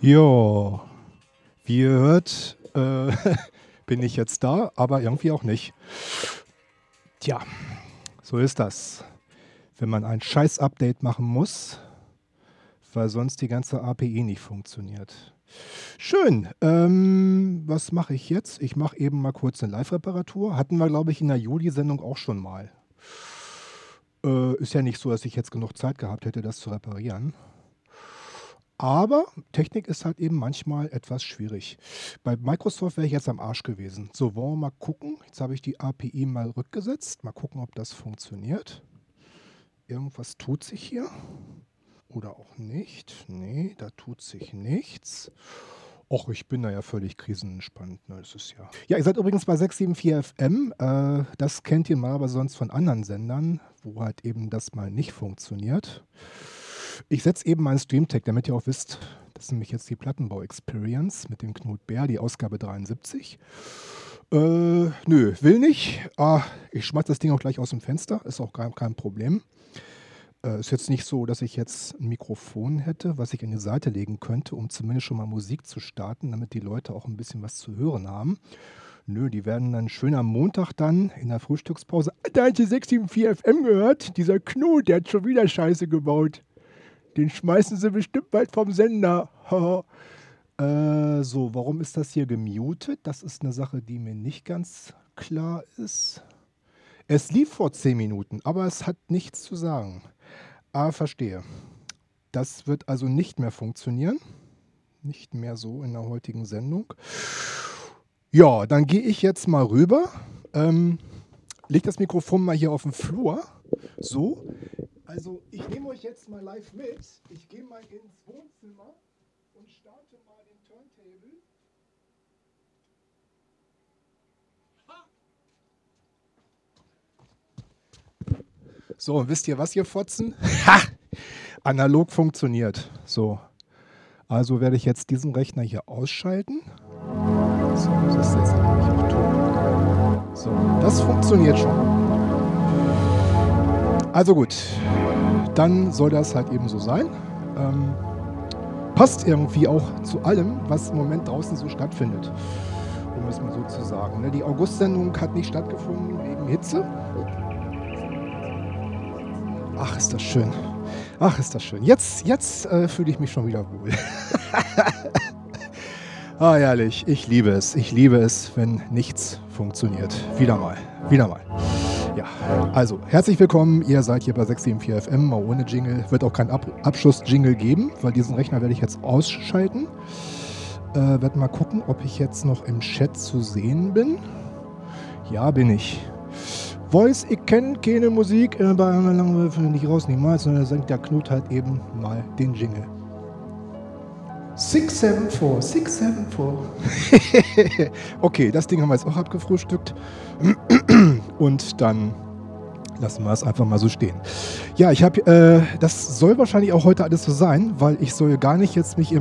Ja, wie ihr hört, bin ich jetzt da, aber irgendwie auch nicht. Tja, so ist das, wenn man ein Scheiß-Update machen muss, weil sonst die ganze API nicht funktioniert. Schön, was mache ich jetzt? Ich mache eben mal kurz eine Live-Reparatur. Hatten wir, glaube ich, in der Juli-Sendung auch schon mal. Ist ja nicht so, dass ich jetzt genug Zeit gehabt hätte, das zu reparieren. Aber Technik ist halt eben manchmal etwas schwierig. Bei Microsoft wäre ich jetzt am Arsch gewesen. So, wollen wir mal gucken. Jetzt habe ich die API mal rückgesetzt. Mal gucken, ob das funktioniert. Irgendwas tut sich hier. Oder auch nicht. Nee, da tut sich nichts. Och, ich bin da ja völlig krisenentspannt. Ne, das ist ja. Ja, ihr seid übrigens bei 674 FM. Das kennt ihr mal aber sonst von anderen Sendern, wo halt eben das mal nicht funktioniert. Ich setze eben meinen Streamtag, damit ihr auch wisst, das ist nämlich jetzt die Plattenbau-Experience mit dem Knut Bär, die Ausgabe 73. Nö, will nicht. Ich schmeiß das Ding auch gleich aus dem Fenster, ist auch kein Problem. Ist jetzt nicht so, dass ich jetzt ein Mikrofon hätte, was ich an die Seite legen könnte, um zumindest schon mal Musik zu starten, damit die Leute auch ein bisschen was zu hören haben. Nö, die werden dann schön am Montag dann in der Frühstückspause, da hat sie 674 FM gehört, dieser Knut, der hat schon wieder Scheiße gebaut. Den schmeißen sie bestimmt bald vom Sender. So, warum ist das hier gemutet? Das ist eine Sache, die mir nicht ganz klar ist. Es lief vor 10 Minuten, aber es hat nichts zu sagen. Verstehe. Das wird also nicht mehr funktionieren. Nicht mehr so in der heutigen Sendung. Ja, dann gehe ich jetzt mal rüber. Leg das Mikrofon mal hier auf den Flur. So. Also ich nehme euch jetzt mal live mit. Ich gehe mal ins Wohnzimmer und starte mal den Turntable. So, und wisst ihr was, ihr Fotzen? Ha! Analog funktioniert. So. Also werde ich jetzt diesen Rechner hier ausschalten. So, das ist jetzt nämlich auch tot. So, das funktioniert schon. Also gut, dann soll das halt eben so sein. Passt irgendwie auch zu allem, was im Moment draußen so stattfindet. Um es mal so zu sagen. Die August-Sendung hat nicht stattgefunden wegen Hitze. Ach, ist das schön. Ach, ist das schön. Jetzt fühle ich mich schon wieder wohl. Herrlich. Ich liebe es. Ich liebe es, wenn nichts funktioniert. Wieder mal. Ja, also herzlich willkommen. Ihr seid hier bei 674 FM, mal ohne Jingle. Wird auch kein Abschluss-Jingle geben, weil diesen Rechner werde ich jetzt ausschalten. Werde mal gucken, ob ich jetzt noch im Chat zu sehen bin. Ja, bin ich. Voice, ich kenne keine Musik, bei einer langen nicht raus, niemals, sondern da singt der Knut halt eben mal den Jingle. 674. Okay, das Ding haben wir jetzt auch abgefrühstückt. Und dann lassen wir es einfach mal so stehen. Ja, das soll wahrscheinlich auch heute alles so sein, weil ich soll gar nicht jetzt mich